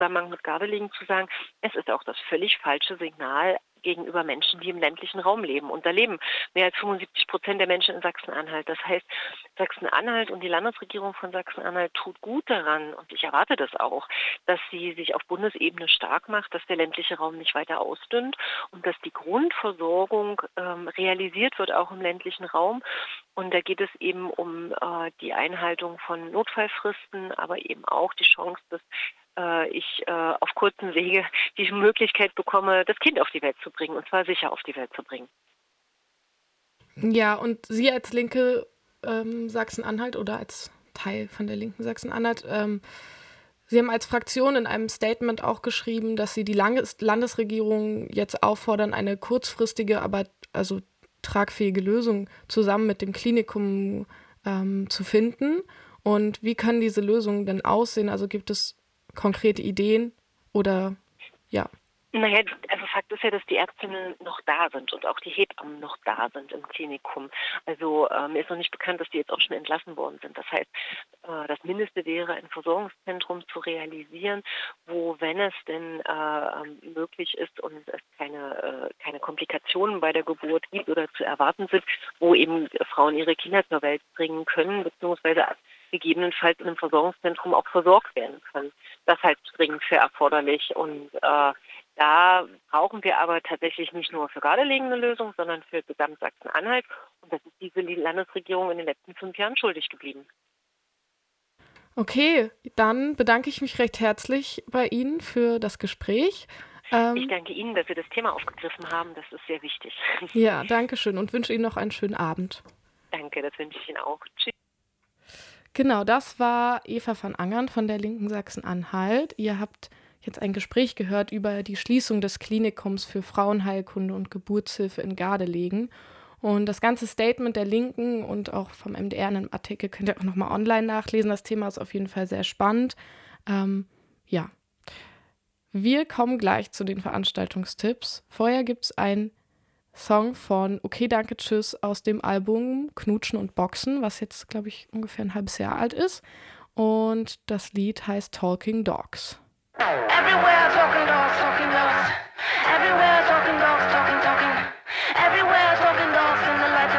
Zusammenhang mit Gardelegen zu sagen, es ist auch das völlig falsche Signal gegenüber Menschen, die im ländlichen Raum leben. Und da leben mehr als 75% der Menschen in Sachsen-Anhalt. Das heißt, Sachsen-Anhalt und die Landesregierung von Sachsen-Anhalt tut gut daran, und ich erwarte das auch, dass sie sich auf Bundesebene stark macht, dass der ländliche Raum nicht weiter ausdünnt und dass die Grundversorgung realisiert wird, auch im ländlichen Raum. Und da geht es eben um die Einhaltung von Notfallfristen, aber eben auch die Chance, dass ich auf kurzem Wege die Möglichkeit bekomme, das Kind auf die Welt zu bringen, und zwar sicher auf die Welt zu bringen. Ja, und Sie als Linke Sachsen-Anhalt oder als Teil von der linken Sachsen-Anhalt, Sie haben als Fraktion in einem Statement auch geschrieben, dass Sie die Landesregierung jetzt auffordern, eine kurzfristige, aber also tragfähige Lösung zusammen mit dem Klinikum zu finden. Und wie können diese Lösungen denn aussehen? Also gibt es konkrete Ideen oder ja? Naja, also Fakt ist ja, dass die Ärztinnen noch da sind und auch die Hebammen noch da sind im Klinikum. Also mir ist noch nicht bekannt, dass die jetzt auch schon entlassen worden sind. Das heißt, das Mindeste wäre, ein Versorgungszentrum zu realisieren, wo, wenn es denn möglich ist und es keine Komplikationen bei der Geburt gibt oder zu erwarten sind, wo eben Frauen ihre Kinder zur Welt bringen können, beziehungsweise gegebenenfalls in einem Versorgungszentrum auch versorgt werden können. Das halte ich dringend für erforderlich, und da brauchen wir aber tatsächlich nicht nur für Gardelegen eine Lösung, sondern für gesamt Sachsen-Anhalt. Und das ist diese Landesregierung in den letzten 5 Jahren schuldig geblieben. Okay, dann bedanke ich mich recht herzlich bei Ihnen für das Gespräch. Ich danke Ihnen, dass Sie das Thema aufgegriffen haben. Das ist sehr wichtig. Ja, danke schön und wünsche Ihnen noch einen schönen Abend. Danke, das wünsche ich Ihnen auch. Tschüss. Genau, das war Eva van Angern von der Linken Sachsen-Anhalt. Ihr habt jetzt ein Gespräch gehört über die Schließung des Klinikums für Frauenheilkunde und Geburtshilfe in Gardelegen. Und das ganze Statement der Linken und auch vom MDR in einem Artikel könnt ihr auch nochmal online nachlesen. Das Thema ist auf jeden Fall sehr spannend. Ja, wir kommen gleich zu den Veranstaltungstipps. Vorher gibt es ein Song von Okay, danke, tschüss aus dem Album Knutschen und Boxen, was jetzt, glaube ich, ungefähr ein halbes Jahr alt ist. Und das Lied heißt Talking Dogs. Everywhere talking dogs, talking dogs. Everywhere talking dogs, talking, talking. Everywhere talking dogs in the light.